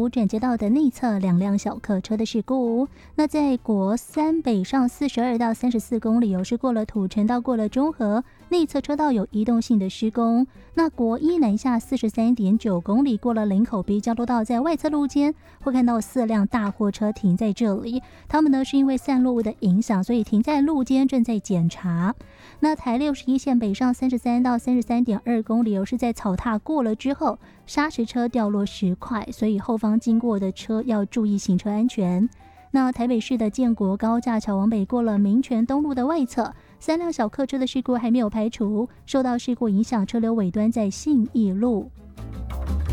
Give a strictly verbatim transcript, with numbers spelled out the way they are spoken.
湖转接道的内侧两辆小客车的事故。那在国三北上四十二到三十四公里有是过了土城到过了中和，内侧车道有移动性的施工。那国一南下四十三点九公里过了林口 B 交流道，在外侧路肩会看到四辆大货车停在这里，他们呢是因为散落物的影响，所以停在路肩正在检查。那台六十一线北上三十三到三十三点二公里有是在草踏过了之后，砂石车掉落石块，所以后方经过的车要注意行车安全。那台北市的建国高架桥往北过了民权东路的外侧，三辆小客车的事故还没有排除，受到事故影响，车流尾端在信义路。